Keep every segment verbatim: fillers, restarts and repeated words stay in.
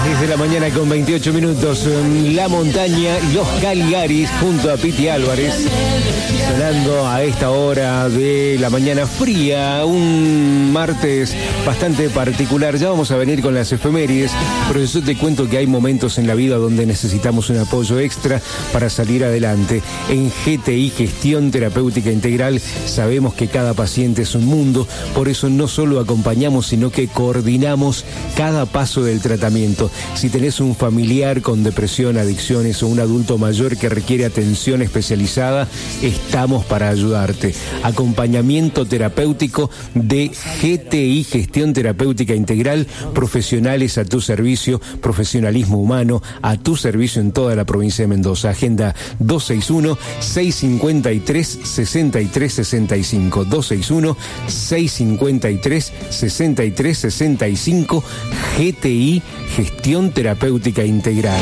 diez de la mañana con veintiocho minutos. La Montaña, los Caligaris junto a Piti Álvarez, sonando a esta hora de la mañana fría, un martes bastante particular. Ya vamos a venir con las efemérides, pero yo te cuento que hay momentos en la vida donde necesitamos un apoyo extra para salir adelante. En G T I, Gestión Terapéutica Integral, sabemos que cada paciente es un mundo, por eso no solo acompañamos, sino que coordinamos cada paso del tratamiento. Si tenés un familiar con depresión, adicciones o un adulto mayor que requiere atención especializada, estamos para ayudarte. Acompañamiento terapéutico de G T I, Gestión Terapéutica Integral, profesionales a tu servicio, profesionalismo humano a tu servicio en toda la provincia de Mendoza. Agenda dos seis uno, seis cinco tres, seis tres seis cinco, dos seis uno, seis cinco tres, seis tres seis cinco, G T I, Gestión Terapéutica Integral.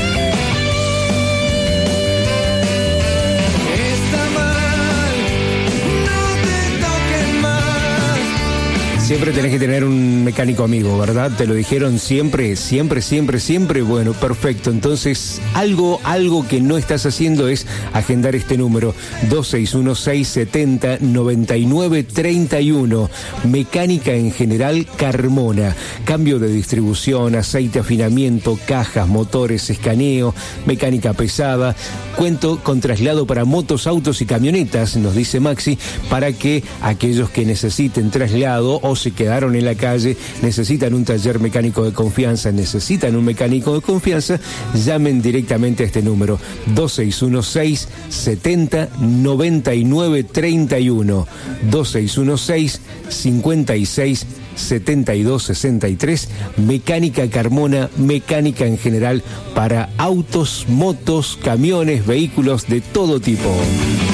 Siempre tenés que tener un mecánico amigo, ¿verdad? Te lo dijeron siempre, siempre, siempre, siempre. Bueno, perfecto. Entonces, algo, algo que no estás haciendo es agendar este número, dos seis uno, seis siete cero, nueve nueve tres uno. Mecánica en general Carmona. Cambio de distribución, aceite, afinamiento, cajas, motores, escaneo, mecánica pesada. Cuento con traslado para motos, autos y camionetas, nos dice Maxi, para que aquellos que necesiten traslado o se quedaron en la calle, necesitan un taller mecánico de confianza, necesitan un mecánico de confianza, llamen directamente a este número, dos seis uno, seis siete cero, nueve nueve tres uno, dos seis uno, seis cinco seis, setenta y dos sesenta y tres. Mecánica Carmona, mecánica en general para autos, motos, camiones, vehículos de todo tipo.